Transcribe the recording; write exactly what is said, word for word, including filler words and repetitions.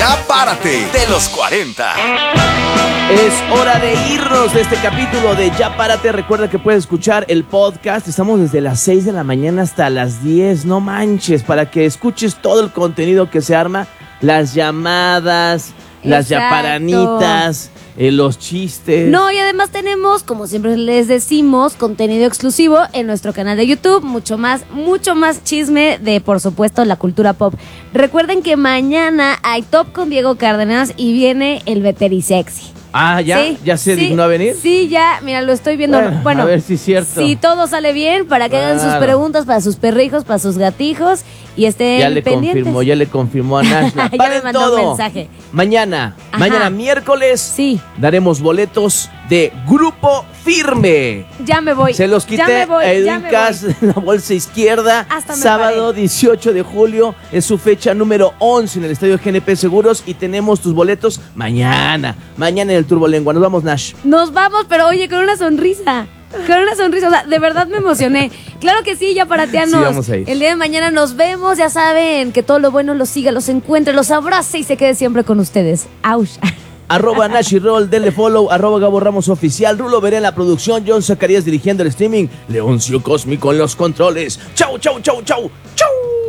Ya Párate de los cuarenta. Es hora de irnos de este capítulo de Ya Párate. Recuerda que puedes escuchar el podcast. Estamos desde las seis de la mañana hasta las diez. No manches, para que escuches todo el contenido que se arma. Las llamadas, las Exacto. yaparanitas, eh, los chistes. No, y además tenemos, como siempre les decimos, contenido exclusivo en nuestro canal de YouTube. Mucho más, mucho más chisme de, por supuesto, la cultura pop. Recuerden que mañana hay Top con Diego Cárdenas y viene el Veterisexy. Ah, ¿ya? Sí, ¿Ya se sí, dignó a venir? Sí, ya, mira, lo estoy viendo. Bueno, Bueno, a ver si es cierto. Si todo sale bien, para que hagan sus Claro. preguntas para sus perrijos, para sus gatijos y estén Ya le pendientes. confirmó, ya le confirmó a Nashla. Ya Paren me mandó todo. un mensaje. Mañana, Ajá. mañana miércoles, Sí, daremos boletos de Grupo Firme. ya me voy. Se los quité ya me voy, a ya Edwin me Cass voy. en la bolsa izquierda. Hasta me Sábado paré. dieciocho de julio es su fecha número once en el Estadio G N P Seguros y tenemos tus boletos mañana. Mañana en el Turbolengua. Nos vamos, Nash. Nos vamos, pero oye, con una sonrisa. Con una sonrisa, o sea, de verdad me emocioné. Claro que sí, ya parateanos. Sí, vamos a ir. El día de mañana nos vemos, ya saben, que todo lo bueno los siga, los encuentre, los abrace y se quede siempre con ustedes. ¡Auch! Arroba Nash y Roll, denle follow, arroba Gabo Ramos Oficial, Rulo Veré en la producción, John Zacarías dirigiendo el streaming, Leoncio Cósmico en los controles. ¡Chau, chau, chau, chau! ¡Chau!